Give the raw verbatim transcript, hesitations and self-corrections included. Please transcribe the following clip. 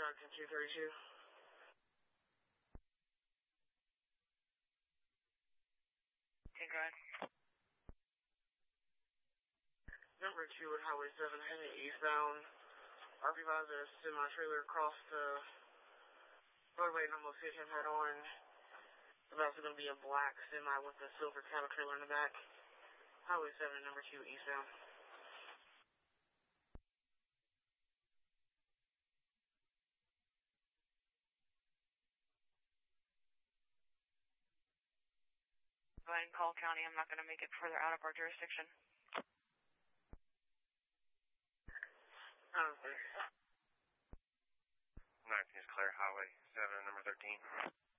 Arlington two thirty-two. Okay, go ahead. Number two at Highway seven heading eastbound. R P five a semi-trailer crossed the roadway and almost hit him head on. There's also going to be a black semi with a silver cattle trailer in the back. Highway seven, number two eastbound. Go ahead and call county. I'm not going to make it further out of our jurisdiction. Um, nineteen is clear, Highway seven, number thirteen.